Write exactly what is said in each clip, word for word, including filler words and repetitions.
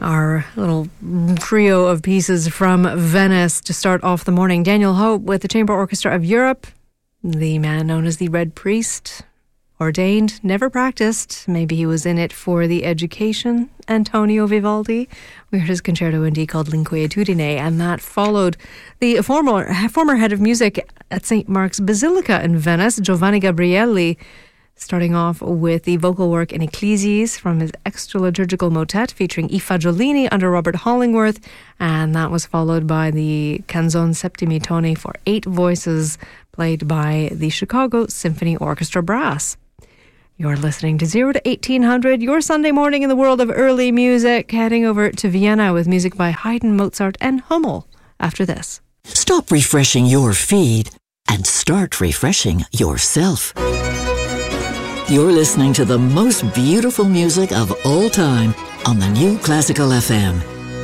Our little trio of pieces from Venice to start off the morning. Daniel Hope with the Chamber Orchestra of Europe, the man known as the Red Priest, ordained, never practiced. Maybe he was in it for the education. Antonio Vivaldi. We heard his concerto in D called L'Inquietudine, and that followed the former, former head of music at Saint Mark's Basilica in Venice, Giovanni Gabrielli, starting off with the vocal work in Ecclesies from his extra-liturgical motet featuring I Fagiolini under Robert Hollingworth, and that was followed by the Canzone Septimi Toni for eight voices played by the Chicago Symphony Orchestra Brass. You're listening to zero to eighteen hundred, your Sunday morning in the world of early music, heading over to Vienna with music by Haydn, Mozart and Hummel after this. Stop refreshing your feed and start refreshing yourself. You're listening to the most beautiful music of all time on the New Classical F M.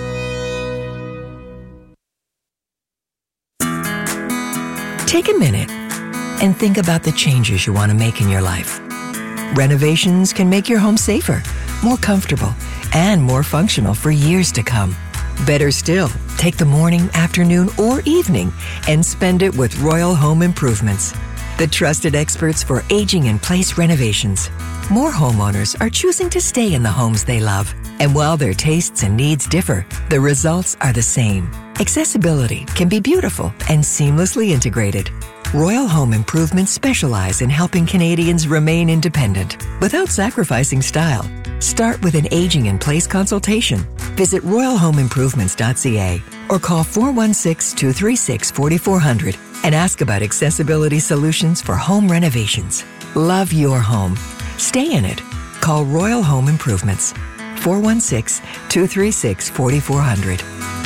Take a minute and think about the changes you want to make in your life. Renovations can make your home safer, more comfortable, and more functional for years to come. Better still, take the morning, afternoon, or evening and spend it with Royal Home Improvements, the trusted experts for aging-in-place renovations. More homeowners are choosing to stay in the homes they love. And while their tastes and needs differ, the results are the same. Accessibility can be beautiful and seamlessly integrated. Royal Home Improvements specialize in helping Canadians remain independent without sacrificing style. Start with an aging-in-place consultation. Visit royal home improvements dot c a or call four one six, two three six, four four zero zero and ask about accessibility solutions for home renovations. Love your home. Stay in it. Call Royal Home Improvements. four one six, two three six, four four zero zero.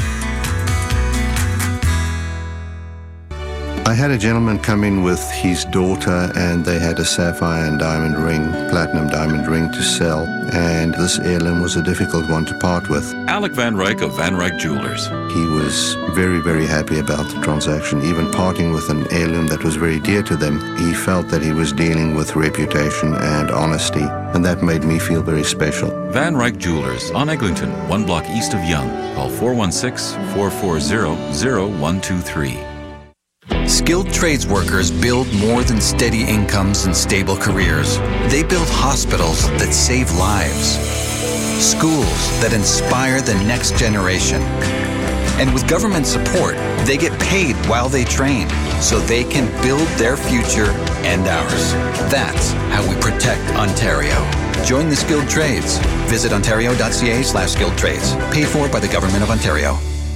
I had a gentleman come in with his daughter and they had a sapphire and diamond ring, platinum diamond ring to sell, and this heirloom was a difficult one to part with. Alec Van Ryk of Van Ryk Jewelers. He was very, very happy about the transaction, even parting with an heirloom that was very dear to them. He felt that he was dealing with reputation and honesty, and that made me feel very special. Van Ryk Jewelers on Eglinton, one block east of Yonge. Call four one six, four four zero, zero one two three. Skilled trades workers build more than steady incomes and stable careers. They build hospitals that save lives, schools that inspire the next generation. And with government support, they get paid while they train, so they can build their future and ours. That's how we protect Ontario. Join the skilled trades. Visit ontario.ca slash skilled trades. Paid for by the Government of Ontario.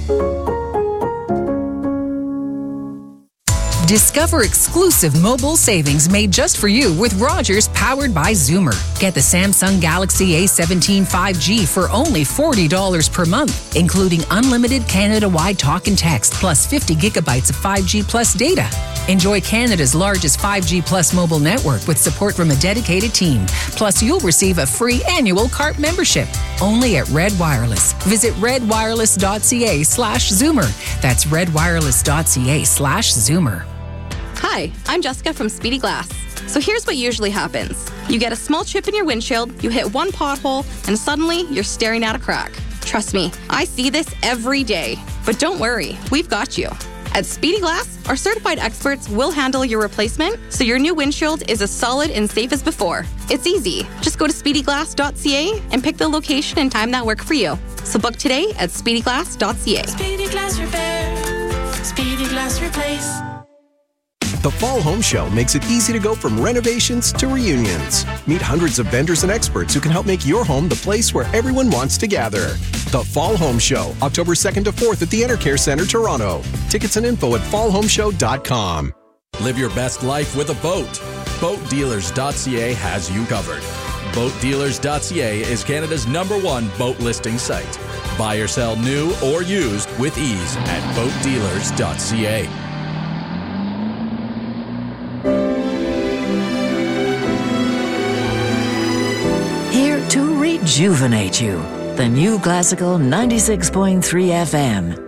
Discover exclusive mobile savings made just for you with Rogers, powered by Zoomer. Get the Samsung Galaxy A seventeen five G for only forty dollars per month, including unlimited Canada-wide talk and text, plus fifty gigabytes of five G plus data. Enjoy Canada's largest five G plus mobile network with support from a dedicated team. Plus, you'll receive a free annual C A R P membership. Only at Red Wireless. Visit redwireless.ca slash Zoomer. That's redwireless.ca slash Zoomer. Hi, I'm Jessica from Speedy Glass. So here's what usually happens. You get a small chip in your windshield, you hit one pothole, and suddenly you're staring at a crack. Trust me, I see this every day. But don't worry, we've got you. At Speedy Glass, our certified experts will handle your replacement so your new windshield is as solid and safe as before. It's easy. Just go to speedy glass dot c a and pick the location and time that work for you. So book today at speedy glass dot c a. Speedy Glass Repair. Speedy Glass Replace. The Fall Home Show makes it easy to go from renovations to reunions. Meet hundreds of vendors and experts who can help make your home the place where everyone wants to gather. The Fall Home Show, October second to fourth at the Enercare Centre, Toronto. Tickets and info at fall home show dot com. Live your best life with a boat. boat dealers dot c a has you covered. boat dealers dot c a is Canada's number one boat listing site. Buy or sell new or used with ease at boat dealers dot c a. Here to rejuvenate you. The New Classical ninety-six point three F M.